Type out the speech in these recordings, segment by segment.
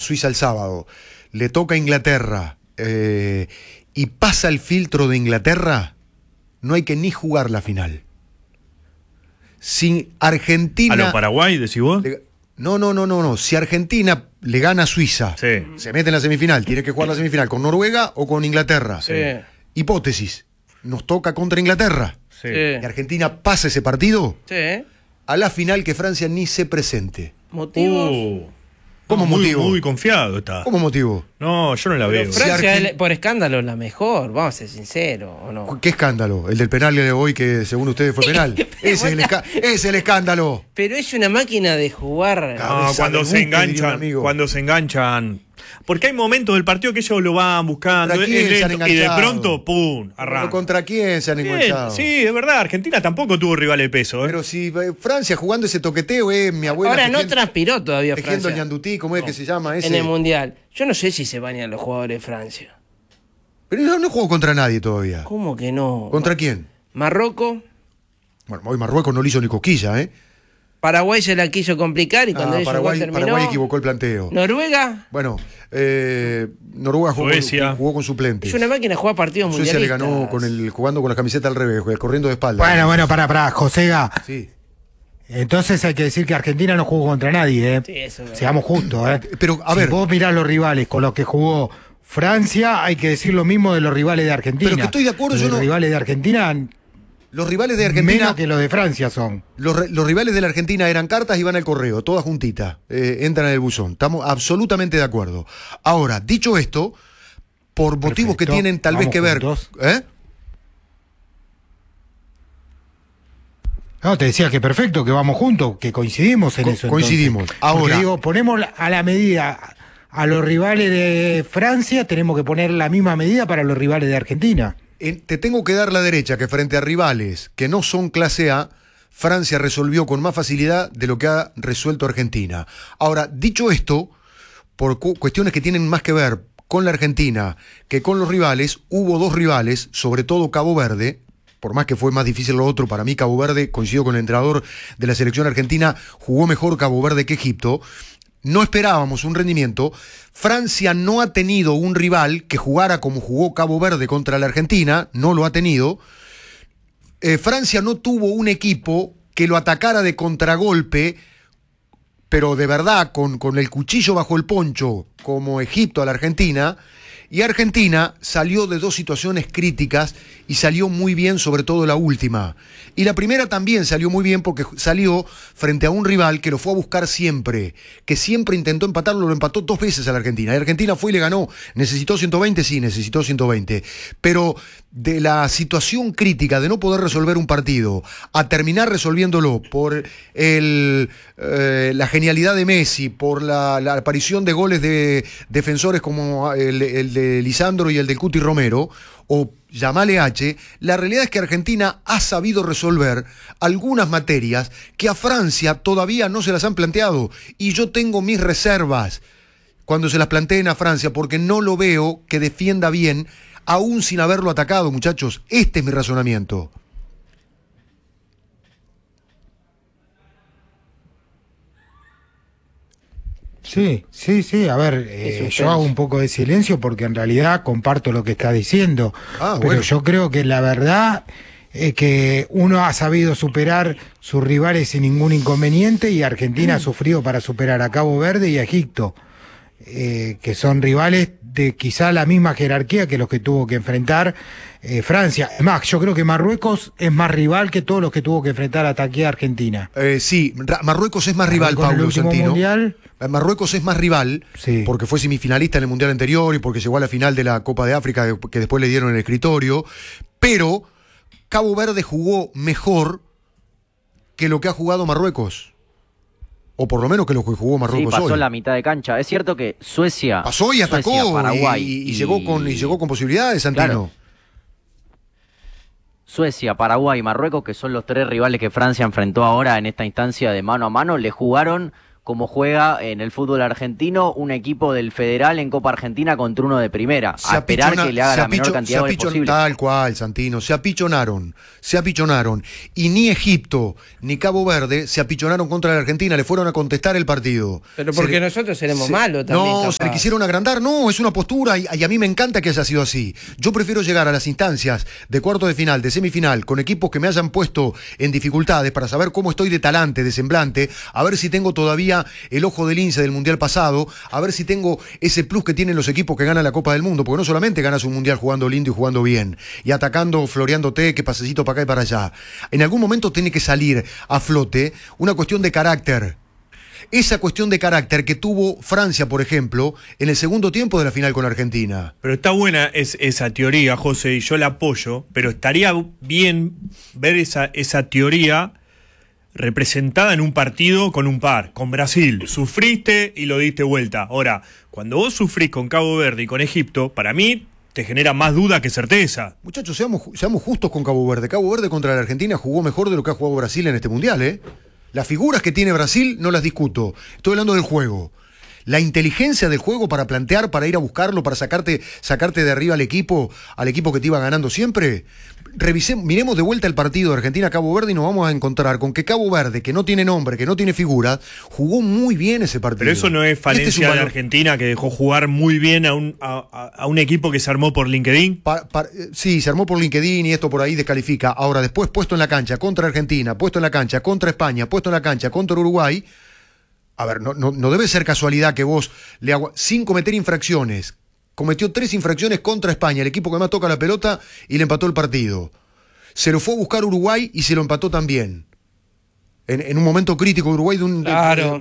Suiza el sábado, le toca a Inglaterra y pasa el filtro de Inglaterra, no hay que ni jugar la final. Si Argentina... ¿A lo Paraguay, decís vos? No. Si Argentina le gana a Suiza, Sí. se mete en la semifinal, tiene que jugar la semifinal con Noruega o con Inglaterra. Sí. Hipótesis, nos toca contra Inglaterra. Sí. Y Argentina pasa ese partido Sí. a la final, que Francia ni se presente. ¿Motivos? ¿Cómo motivo? Muy confiado está. ¿Cómo motivo? No, yo no la veo. Francia, Si por escándalo, es la mejor. Vamos a ser sinceros, ¿o no? ¿Qué escándalo? El del penal de hoy, que según ustedes fue penal. Ese es el escándalo. Pero es una máquina de jugar. No, Cabeza cuando de se buque, diría un enganchan, amigo. porque hay momentos del partido que ellos lo van buscando, ¿Contra quién se han y de enganchado? pronto, ¡pum!, ¿Pero arranca. contra quién se han Bien, enganchado? sí, es verdad, Argentina tampoco tuvo rival de peso. Pero si Francia jugando ese toqueteo, mi abuela... Ahora no tejiendo- transpiró todavía tejiendo el Francia ñandutí, ¿cómo es que se llama ese? en el Mundial. Yo no sé si se bañan los jugadores de Francia. Pero no jugó contra nadie todavía. ¿Cómo que no? ¿Contra quién? Marruecos. Bueno, hoy Marruecos no le hizo ni cosquilla, ¿eh? Paraguay se la quiso complicar y cuando él llegó terminó. Paraguay equivocó el planteo. Noruega Bueno, Noruega Suecia. jugó con suplentes. es una máquina de jugar partidos Suecia le mundialistas. ganó jugando con la camiseta al revés, corriendo de espalda. Bueno, pará, Josega. Sí. Entonces hay que decir que Argentina no jugó contra nadie, ¿eh? Sí, eso es verdad. Seamos justos, ¿eh? Pero, a si ver. vos mirás los rivales con los que jugó Francia, hay que decir lo mismo de los rivales de Argentina. Pero que estoy de acuerdo, Los yo no- rivales de Argentina, Los rivales de Argentina... menos que los de Francia son. Los rivales de la Argentina eran cartas y van al correo, todas juntitas, entran en el buzón. Estamos absolutamente de acuerdo. Ahora, dicho esto, por motivos que Perfecto. tienen tal vez Vamos que ver... juntos. ¿Eh? No, te decía que perfecto, que vamos juntos, que coincidimos en eso. Coincidimos. Entonces. Ahora- Porque digo, ponemos a la medida a los rivales de Francia, tenemos que poner la misma medida para los rivales de Argentina. Te tengo que dar la derecha, que frente a rivales que no son clase A, Francia resolvió con más facilidad de lo que ha resuelto Argentina. Ahora, dicho esto, por cuestiones que tienen más que ver con la Argentina que con los rivales, hubo dos rivales, sobre todo Cabo Verde. Por más que fue más difícil lo otro, para mí Cabo Verde, coincido con el entrenador de la selección argentina, jugó mejor Cabo Verde que Egipto. No esperábamos un rendimiento. Francia no ha tenido un rival que jugara como jugó Cabo Verde contra la Argentina, no lo ha tenido. Francia no tuvo un equipo que lo atacara de contragolpe, pero de verdad, con el cuchillo bajo el poncho, como Egipto a la Argentina. Y Argentina salió de dos situaciones críticas y salió muy bien, sobre todo la última. Y la primera también salió muy bien porque salió frente a un rival que lo fue a buscar siempre, que siempre intentó empatarlo, lo empató 2 veces a la Argentina. Y Argentina fue y le ganó. ¿Necesitó 120? Sí, necesitó 120. Pero de la situación crítica de no poder resolver un partido a terminar resolviéndolo por la genialidad de Messi, por la aparición de goles de defensores como el de Lisandro y el del Cuti Romero, o llamale H, la realidad es que Argentina ha sabido resolver algunas materias que a Francia todavía no se las han planteado, y yo tengo mis reservas cuando se las planteen a Francia, porque no lo veo que defienda bien, aún sin haberlo atacado, muchachos. Este es mi razonamiento. Sí, a ver, yo hago un poco de silencio porque en realidad comparto lo que está diciendo, pero bueno. yo creo que la verdad es que uno ha sabido superar sus rivales sin ningún inconveniente y Argentina ha sufrido para superar a Cabo Verde y a Egipto, que son rivales de quizá la misma jerarquía que los que tuvo que enfrentar Francia. Es más, yo creo que Marruecos es más rival que todos los que tuvo que enfrentar hasta aquí a Argentina. Sí, Marruecos es más rival, Con el Pablo último Santino. mundial. Marruecos es más rival, Sí. porque fue semifinalista en el Mundial anterior y porque llegó a la final de la Copa de África que después le dieron el escritorio, pero Cabo Verde jugó mejor que lo que ha jugado Marruecos, o por lo menos que lo que jugó Sí, Marruecos pasó hoy. la mitad de cancha. Es cierto que Suecia Pasó y atacó Suecia, Paraguay y llegó con posibilidades, Santino. Claro. Suecia, Paraguay y Marruecos, que son los 3 rivales que Francia enfrentó ahora en esta instancia de mano a mano, le jugaron como juega en el fútbol argentino un equipo del Federal en Copa Argentina contra uno de Primera. A esperar que le haga la menor cantidad de goles posible. Tal cual, Santino. Se apichonaron. Y ni Egipto ni Cabo Verde se apichonaron contra la Argentina. Le fueron a contestar el partido. Pero porque nosotros seremos malos también. No, se le quisieron agrandar. No, es una postura y a mí me encanta que haya sido así. Yo prefiero llegar a las instancias de cuarto de final, de semifinal, con equipos que me hayan puesto en dificultades para saber cómo estoy de talante, de semblante, a ver si tengo todavía el ojo del lince del Mundial pasado, a ver si tengo ese plus que tienen los equipos que ganan la Copa del Mundo, porque no solamente ganas un Mundial jugando lindo y jugando bien, y atacando, floreándote, que pasecito para acá y para allá. En algún momento tiene que salir a flote una cuestión de carácter. Esa cuestión de carácter que tuvo Francia, por ejemplo, en el segundo tiempo de la final con Argentina. Pero está buena esa teoría, José, y yo la apoyo, pero estaría bien ver esa teoría representada en un partido con un par, con Brasil. Sufriste y lo diste vuelta. Ahora, cuando vos sufrís con Cabo Verde y con Egipto, para mí te genera más duda que certeza. Muchachos, seamos justos con Cabo Verde. Cabo Verde contra la Argentina jugó mejor de lo que ha jugado Brasil en este Mundial, ¿eh? Las figuras que tiene Brasil no las discuto. Estoy hablando del juego. La inteligencia del juego para plantear, para ir a buscarlo, para sacarte de arriba al equipo que te iba ganando siempre. Miremos de vuelta el partido de Argentina-Cabo Verde y nos vamos a encontrar con que Cabo Verde, que no tiene nombre, que no tiene figura, jugó muy bien ese partido. Pero eso no es falencia de Argentina, que dejó jugar muy bien a un equipo que se armó por LinkedIn. Sí, se armó por LinkedIn y esto por ahí descalifica. Ahora, después puesto en la cancha contra Argentina, puesto en la cancha contra España, puesto en la cancha contra Uruguay. A ver, no debe ser casualidad que vos sin cometer infracciones. Cometió 3 infracciones contra España, el equipo que más toca la pelota, y le empató el partido. Se lo fue a buscar Uruguay y se lo empató también. En un momento crítico Uruguay Claro.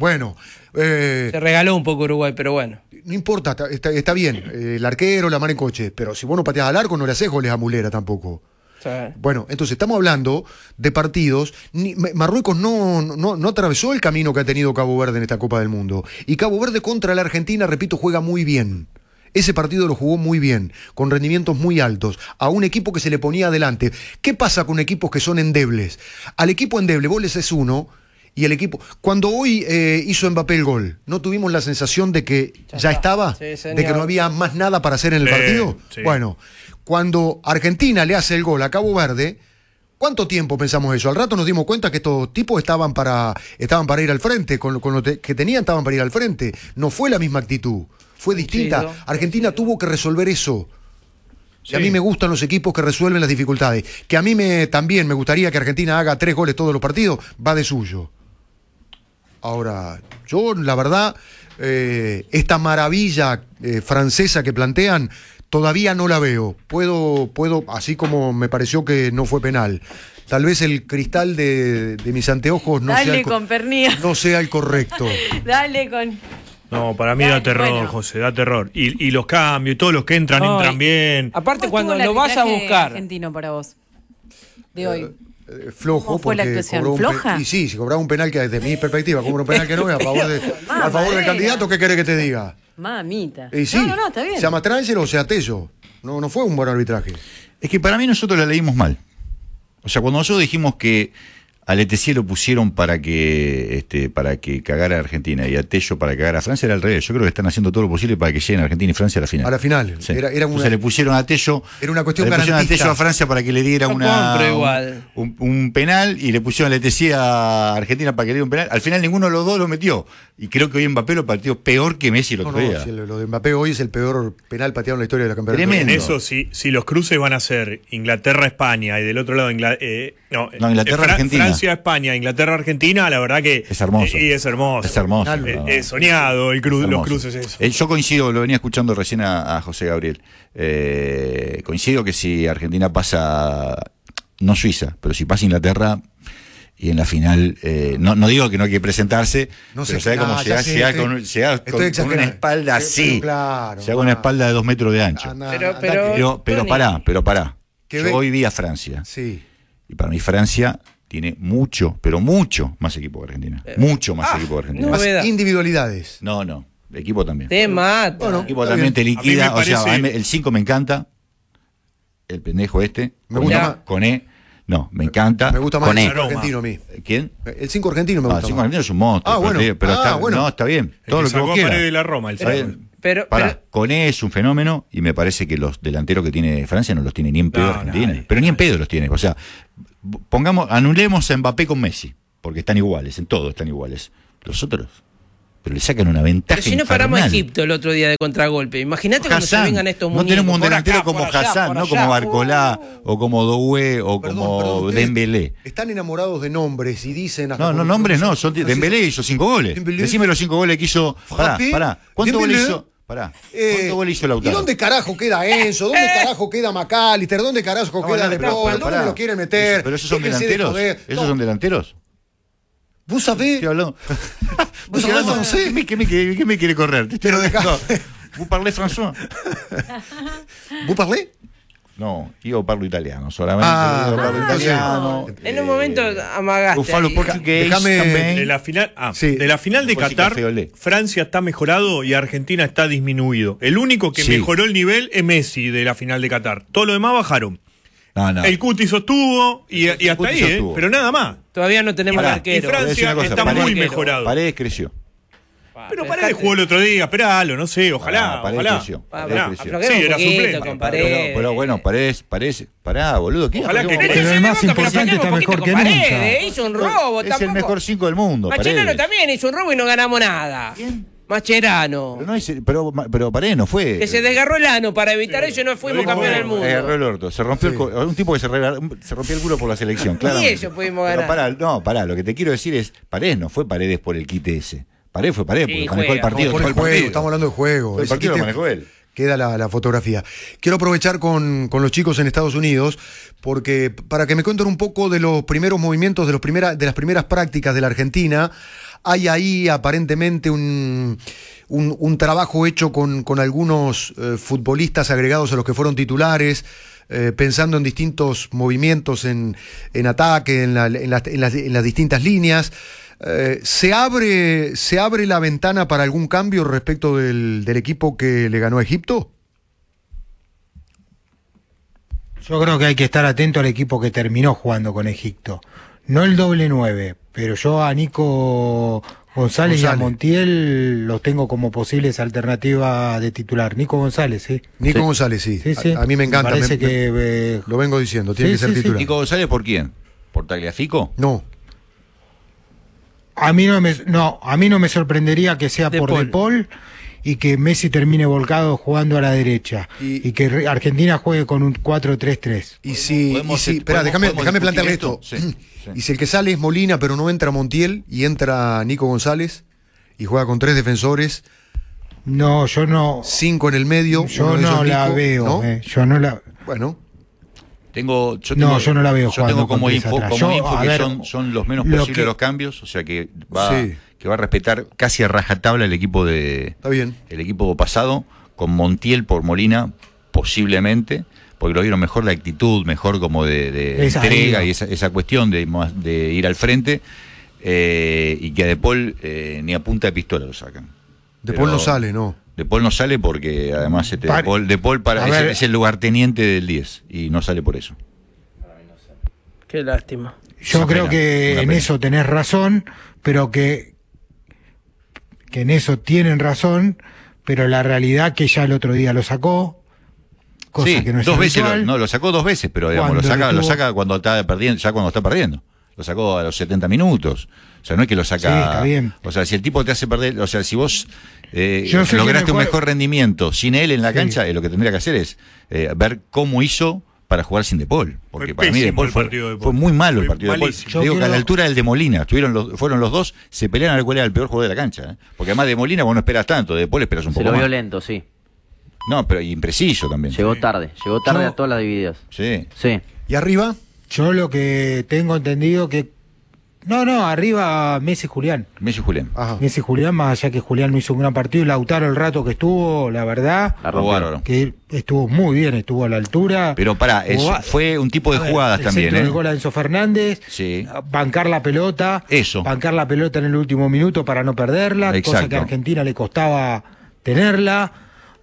Se regaló un poco Uruguay, pero bueno. No importa, está bien. El arquero, la mano en coche. Pero si vos no pateás al arco, no le haces goles a Mulera tampoco. Sí. Bueno, entonces estamos hablando de partidos. Marruecos no atravesó el camino que ha tenido Cabo Verde en esta Copa del Mundo. Y Cabo Verde contra la Argentina, repito, juega muy bien. Ese partido lo jugó muy bien, con rendimientos muy altos, a un equipo que se le ponía adelante. ¿Qué pasa con equipos que son endebles? Al equipo endeble vos le haces uno y el equipo... Cuando hoy hizo Mbappé el gol, ¿no tuvimos la sensación de que ya estaba? Sí, ¿De que no había más nada para hacer en el partido? Sí. Bueno, cuando Argentina le hace el gol a Cabo Verde, ¿cuánto tiempo pensamos eso? Al rato nos dimos cuenta que estos tipos estaban para ir al frente, con lo que tenían estaban para ir al frente. No fue la misma actitud. Fue distinta. Coincido. Argentina tuvo que resolver eso. Sí. A mí me gustan los equipos que resuelven las dificultades. Que a mí también me gustaría que Argentina haga 3 goles todos los partidos, va de suyo. Ahora, yo la verdad, esta maravilla francesa que plantean, todavía no la veo. Puedo, así como me pareció que no fue penal. Tal vez el cristal de mis anteojos no sea el correcto. Dale con... No, para mí da terror, bueno. José, da terror. Y los cambios, y todos los que entran bien. Aparte, ¿Cómo cuando estuvo el lo vas a arbitraje buscar. argentino para vos de hoy? Flojo. ¿Cómo fue la porque actuación? cobró ¿Floja? Y sí, si cobraba un penal que desde mi perspectiva, cobra un penal que no es a favor del candidato, ¿qué querés que te diga? Mamita. Y sí, No, está bien. sea Mastrangelo o sea Tello. No fue un buen arbitraje. Es que para mí nosotros la leímos mal. O sea, cuando nosotros dijimos que a Letelier lo pusieron para que cagara a Argentina y a Tello para cagar a Francia, era al revés. Yo creo que están haciendo todo lo posible para que lleguen Argentina y Francia a la final. A la final. Sí. Entonces le pusieron a Tello. Era una cuestión le pusieron garantista. a Tello a Francia para que le diera No compro igual. un penal, y le pusieron a Letelier a Argentina para que le diera un penal. Al final ninguno de los dos lo metió. Y creo que hoy Mbappé lo partió peor que Messi el otro día. Si lo de Mbappé hoy es el peor penal pateado en la historia de la campeonato. Tremendo. En eso, si los cruces van a ser Inglaterra-España y del otro lado Inglaterra-Argentina. Francia-España, Inglaterra-Argentina, la verdad que Es hermoso. Y es hermoso. Es hermoso. Es soñado Hermoso. los cruces eso. Yo coincido, lo venía escuchando recién a José Gabriel. Coincido que si Argentina pasa, no Suiza, pero si pasa Inglaterra y en la final, no digo que no hay que presentarse, No pero sé, sabe cómo ya llega sé, con una exagerando. espalda así. Claro, Llega con una espalda de 2 metros de ancho. Pero Tony, pará. Que Yo ve- hoy vi a Francia. Sí. Y para mí Francia tiene mucho, pero mucho más equipo que Argentina. Mucho más equipo que Argentina. no. Más Novedad. individualidades. No, el equipo también. Te mata. Bueno, El equipo está también bien. te liquida. A mí me O sea, parece- el 5 me encanta. El pendejo este. Me gusta más. Con E. No, me encanta. Me gusta más Con el E. 5 argentino a mí. ¿Quién? El 5 argentino me Ah, gusta el 5 más. argentino es un monstruo. Ah, bueno. Pero está, Bueno. no, está bien. El Todo que lo que sacó vos a quieras. Paredes de la Roma, el Está sábado. bien. Pero, Pará, Koné es un fenómeno y me parece que los delanteros que tiene Francia no los tiene ni en pedo No, Argentina. nadie. Pero ni en pedo los tiene. O sea, anulemos a Mbappé con Messi, porque están iguales, en todo están iguales. Los otros, pero le sacan una ventaja. pero si no paramos a infernal. Egipto el otro día de contragolpe, imagínate cuando se Hassan, vengan estos no muñecos. tenemos un por delantero acá, como por allá, Hassan, por no allá. como Barcolá o como Doué o como ustedes Dembélé. Están enamorados de nombres y dicen... hasta No, por- nombres no, son Así- Dembélé hizo 5 goles. Dembélé. Decime los 5 goles que hizo. Frappé, Pará. ¿Cuántos Dembélé. goles hizo? ¿Cuántos goles hizo ¿Y Lautaro? dónde carajo queda Enzo? ¿Dónde carajo queda McAllister? ¿Dónde carajo queda De Paul? ¿Dónde pará. me lo quieren meter? Pero esos son Déjense de delanteros. joder. ¿Esos No, son delanteros? ¿Vos sabés? Estoy hablando. ¿Vos sabés francés? ¿Qué me quiere correr? Pero dejá. ¿Vous parlez français? ¿Vos parlé? No, io parlo italiano solamente. Ah, Io parlo entonces- italiano. En un momento amagaste. Io parlo ahí. portugués Déjame- también. De la final, Sí. de la final de Después sí, Qatar, café olé. Francia está mejorado y Argentina está disminuido. El único que Sí. mejoró el nivel es Messi de la final de Qatar. Todo lo demás bajaron. No. El Cuti sostuvo y hasta Cuti ahí, sostuvo. pero nada más. Todavía no tenemos Pará, arquero. y Francia Te voy a decir una cosa, está Paredes- muy mejorado. Paredes creció. Pero Paredes jugó el otro día, esperalo, no sé, ojalá. Paredes ojalá. creció. Pará, Paredes creció. aflojemos Sí, un era poquito suplente. con Pero, Paredes. pero bueno, Paredes, pará, boludo. ¿Qué? Ojalá que Pero querés. el más pero importante aflojemos está un poquito mejor con que nunca. Paredes, hizo un robo. Es el tampoco. mejor 5 del mundo. Mascherano Paredes. también hizo un robo y no ganamos nada. Mascherano. Pero, no es, pero Paredes no fue. Que se desgarró el ano para evitar eso y no fuimos Lo dijo campeón del él. mundo. Agarró el orto. Se rompió un tipo que se rompió el culo por la selección, claro. eso pudimos ganar. Pará, lo que te quiero decir es, Paredes no fue Paredes por el quite ese. Paredes fue Paredes porque Sí, manejó el juega. partido. Por todo el el juego, partido. estamos hablando de juego. Todo el Ese partido lo quite- manejó él. Queda la fotografía. Quiero aprovechar con los chicos en Estados Unidos porque para que me cuenten un poco de los primeros movimientos, de las primeras prácticas de la Argentina. Hay ahí aparentemente un trabajo hecho con algunos futbolistas agregados a los que fueron titulares, pensando en distintos movimientos en ataque, en las distintas líneas. ¿Se abre la ventana para algún cambio respecto del equipo que le ganó a Egipto? Yo creo que hay que estar atento al equipo que terminó jugando con Egipto. No el doble 9, pero yo a Nico González y a Montiel los tengo como posibles alternativas de titular. Nico González, ¿sí? Nico González, sí. Sí. A mí me encanta. Parece que lo vengo diciendo, tiene que ser titular. ¿Nico González por quién? ¿Por Tagliafico? No. a mí no me sorprendería que sea De por Paul. De Paul y que Messi termine volcado jugando a la derecha Y- y que Argentina juegue con un 4-3-3. Y si, Podemos- espera, déjame podemos plantearle discutir esto. esto. Sí. Y si el que sale es Molina, pero no entra Montiel y entra Nico González y juega con 3 defensores, No, yo no. 5 en el medio. Yo uno de no esos la Nico, veo. ¿no? Yo no la. Bueno, Yo no la veo Yo jugando tengo como con tres info, atrás. como Yo, info a que ver, son los menos lo posibles que- los cambios, o sea que Sí. va a respetar casi a rajatabla el equipo está bien. el equipo pasado, con Montiel por Molina, posiblemente, porque lo vieron mejor la actitud, mejor como de Esa entrega arriba. y esa cuestión de ir al frente, y que a De Paul ni a punta de pistola lo sacan. De Pero Paul no sale, ¿no? De Paul no sale porque además De Paul A ver. es el lugarteniente del 10 y no sale por eso. Qué lástima. Yo Una creo pena, que una en pena. eso tenés razón, pero que en eso tienen razón, pero la realidad que ya el otro día lo sacó, cosa Sí, que no es dos veces habitual. lo sacó 2 veces, pero digamos, Cuando lo estuvo- saca cuando está perdiendo, ya cuando está perdiendo. Lo sacó a los 70 minutos. O sea, no es que lo saca. Sí, está bien. O sea, si el tipo te hace perder, o sea, si vos Yo sé que lograste en un el mejor rendimiento sin él en la Sí. cancha, lo que tendría que hacer es ver cómo hizo para jugar sin De Paul. Porque Fue para mí De pésimo Paul el fue, partido de De Paul. fue muy malo el Fue partido de De Paul. malísimo. Te digo Yo que a la creo- altura del de Molina, fueron los dos, se pelearon a ver cuál era el peor jugador de la cancha. Porque además de Molina vos no esperas tanto, de Paul esperas un Se poco lo vio más. lento, sí. No, pero impreciso también. Llegó tarde Yo- a todas las divididas. Sí. Sí. ¿Y arriba? Yo lo que tengo entendido que... No, arriba Messi y Julián. Messi y Julián. Ajá. Messi y Julián, más allá que Julián no hizo un gran partido, y Lautaro el rato que estuvo, la verdad, La Jugó rompió. bárbaro. que estuvo muy bien, estuvo a la altura. Pero pará, Jugó- fue un tipo de A ver, jugadas el también, centro ¿eh? del gol a Enzo Fernández, Sí. bancar la pelota, Eso. bancar la pelota en el último minuto para no perderla, cosa Exacto. que a Argentina le costaba tenerla,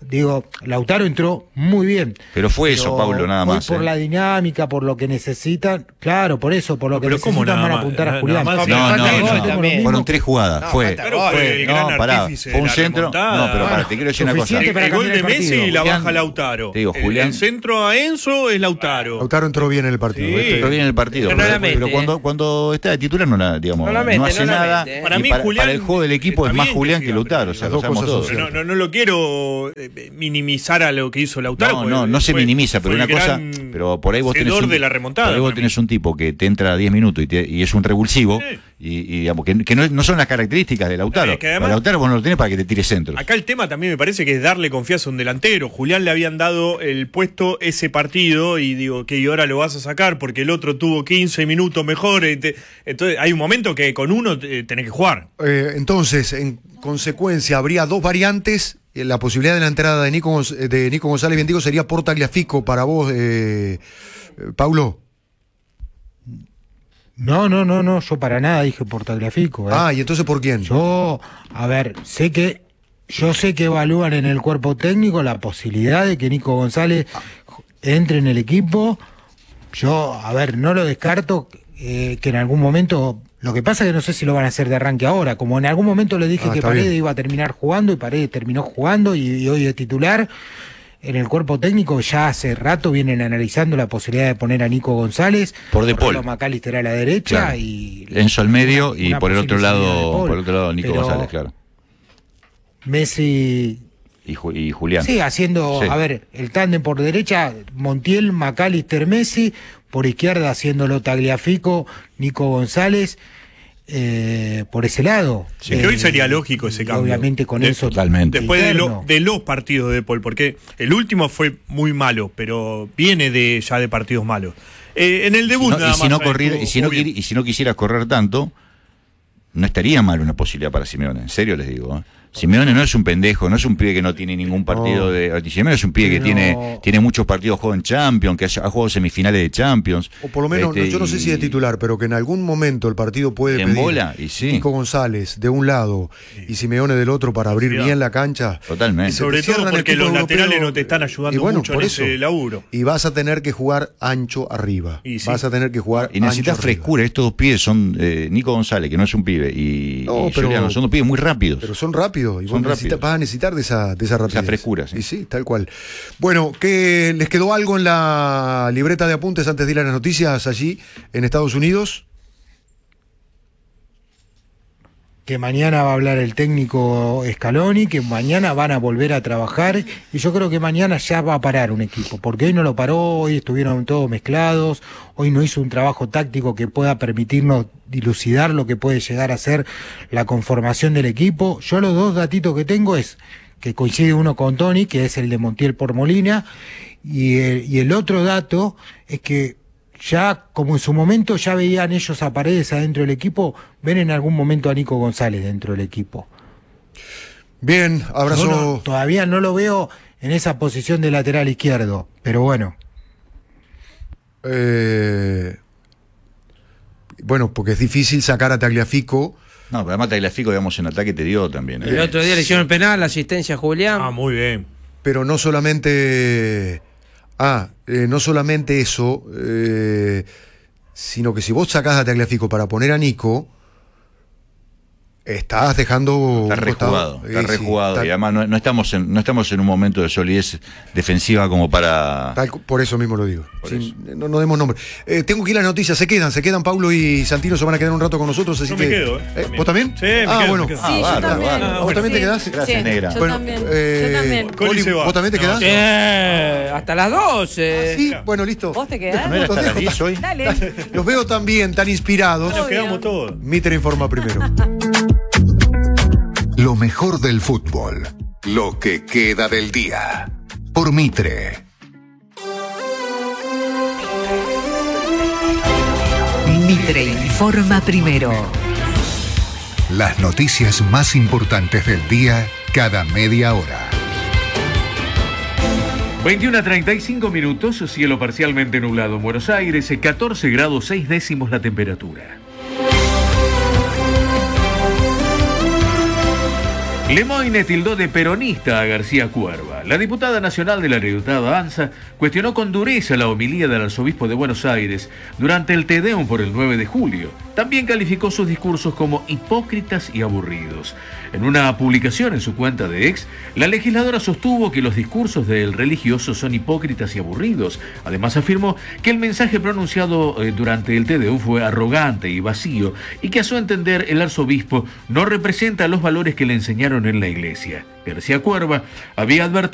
digo, Lautaro entró muy bien. Pero fue eso, Paulo, nada más. Por la dinámica, por lo que necesitan, claro, por eso, por lo que necesitan van a apuntar a Julián. No, fueron 3 jugadas, fue un centro, pero te quiero decir una cosa. El gol de Messi la baja Lautaro. Te digo, Julián. El centro a Enzo es Lautaro. Lautaro entró bien en el partido. Entró bien en el partido, pero cuando está de titular no hace nada. Para el juego del equipo es más Julián que Lautaro, o sea, lo sabemos todos. No lo quiero minimizar a lo que hizo Lautaro. No se minimiza, pero una cosa, pero por ahí vos tenés un tipo que te entra 10 minutos y es un revulsivo, y digamos que no son las características de Lautaro. Además, Lautaro vos no lo tenés para que te tire centro. Acá el tema también me parece que es darle confianza a un delantero. Julián le habían dado el puesto ese partido y digo que ahora lo vas a sacar porque el otro tuvo 15 minutos mejor. Entonces hay un momento que con uno tenés que jugar. Entonces, en consecuencia, habría 2 variantes. La posibilidad de la entrada de Nico González, bien digo, sería por Tagliafico para vos, Paulo. No, yo para nada dije por Tagliafico. ¿Y entonces por quién? Yo sé que evalúan en el cuerpo técnico la posibilidad de que Nico González entre en el equipo. Yo, no lo descarto, que en algún momento. Lo que pasa es que no sé si lo van a hacer de arranque ahora. Como en algún momento le dije que Paredes iba a terminar jugando y Paredes terminó jugando y hoy es titular. En el cuerpo técnico ya hace rato vienen analizando la posibilidad de poner a Nico González por De Paul, McAllister a la derecha, claro, y Enzo al medio y por el otro lado Nico González, claro. Messi y Julián. Sí, haciendo, el tándem por derecha, Montiel, McAllister, Messi, por izquierda haciéndolo Tagliafico, Nico González. Por ese lado. Que hoy sería lógico ese cambio. Obviamente con eso. Totalmente. Después de los partidos de Paul, porque el último fue muy malo, pero viene ya de partidos malos. En el debut si no quisieras correr tanto, no estaría mal una posibilidad para Simeone, en serio les digo. Simeone no es un pendejo, no es un pibe que no tiene ningún partido Simeone es un pibe que tiene muchos partidos juego en Champions, que ha jugado semifinales de Champions. O por lo menos, yo no sé si es titular, pero que en algún momento el partido puede pedir bola, Nico González de un lado y Simeone del otro para abrir bien la cancha. Totalmente. Y sobre todo porque los laterales no te están ayudando mucho en ese laburo. Y vas a tener que jugar ancho arriba. Vas a tener que jugar y necesitas frescura. Estos 2 pibes son Nico González, que no es un pibe, y Juliano, son 2 pibes muy rápidos. Pero son rápidos. Y vos vas a necesitar de esa rapidez. Esa frescura, sí. Y sí, tal cual. Bueno, ¿les quedó algo en la libreta de apuntes antes de ir a las noticias allí en Estados Unidos? Que mañana va a hablar el técnico Scaloni, que mañana van a volver a trabajar, y yo creo que mañana ya va a parar un equipo, porque hoy no lo paró, hoy estuvieron todos mezclados, hoy no hizo un trabajo táctico que pueda permitirnos dilucidar lo que puede llegar a ser la conformación del equipo. Yo los 2 datitos que tengo es que coincide uno con Tony, que es el de Montiel por Molina, y el otro dato es que ya, como en su momento ya veían ellos a Paredes adentro del equipo, ven en algún momento a Nico González dentro del equipo. Bien, abrazo. Todavía no lo veo en esa posición de lateral izquierdo, pero bueno. Bueno, porque es difícil sacar a Tagliafico. No, pero además Tagliafico, digamos, en ataque te dio también. El otro día le hicieron el penal, la asistencia a Julián. Muy bien. Pero no solamente... no solamente eso, sino que si vos sacás a Tagliafico para poner a Nico, estás dejando... Está rejugado. Y además no estamos en un momento de solidez defensiva como para... Por eso mismo lo digo. No demos nombre. Tengo que ir a las noticias. Se quedan Paulo y Santino se van a quedar un rato con nosotros. Así me quedo. ¿Vos también? Sí, me quedo. Bueno. Sí, yo también. ¿Vos también te quedás? Gracias, negra. Yo también. ¿Vos también te quedás? Hasta las 12. Sí, bueno, listo. ¿Vos te quedás? ¿No era hasta las 10 hoy? Dale. Los veo también tan inspirados. Nos quedamos todos. Mitre informa primero. Lo mejor del fútbol. Lo que queda del día. Por Mitre. Mitre informa primero. Las noticias más importantes del día cada media hora. 21:35, cielo parcialmente nublado en Buenos Aires, 14 grados 6 décimos la temperatura. Lemoyne tildó de peronista a García Cuerva. La diputada nacional de la Libertad ANSA cuestionó con dureza la homilía del arzobispo de Buenos Aires durante el Te Deum por el 9 de julio. También calificó sus discursos como hipócritas y aburridos. En una publicación en su cuenta de X, la legisladora sostuvo que los discursos del religioso son hipócritas y aburridos. Además afirmó que el mensaje pronunciado durante el Te Deum fue arrogante y vacío y que a su entender el arzobispo no representa los valores que le enseñaron en la iglesia. García Cuerva había advertido